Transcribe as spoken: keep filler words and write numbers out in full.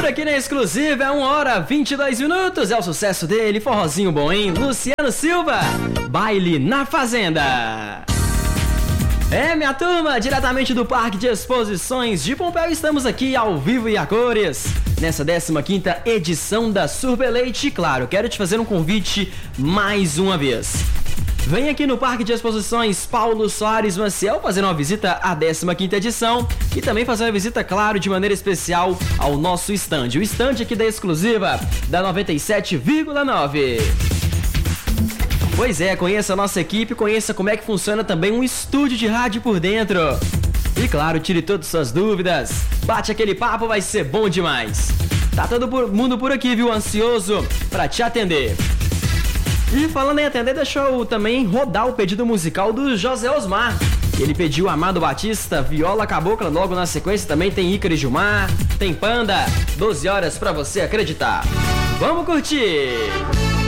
Por aqui na exclusiva é uma hora vinte e dois minutos. É o sucesso dele, forrozinho bom, hein? Luciano Silva, Baile na Fazenda. É, minha turma, diretamente do Parque de Exposições de Pompéu, estamos aqui ao vivo e a cores, nessa décima quinta edição da Surbeleite. Claro, quero te fazer um convite mais uma vez. Vem aqui no Parque de Exposições Paulo Soares Maciel fazer uma visita à décima quinta edição e também fazer uma visita, claro, de maneira especial ao nosso stand. O stand aqui da exclusiva da noventa e sete vírgula nove. Pois é, conheça a nossa equipe, conheça como é que funciona também um estúdio de rádio por dentro. E claro, tire todas as suas dúvidas. Bate aquele papo, vai ser bom demais. Tá todo mundo por aqui, viu? Ansioso pra te atender. E falando em atender, deixa eu também rodar o pedido musical do José Osmar. Ele pediu Amado Batista, Viola Cabocla, logo na sequência também tem Ícaro Gilmar, tem Panda, doze horas pra você acreditar. Vamos curtir!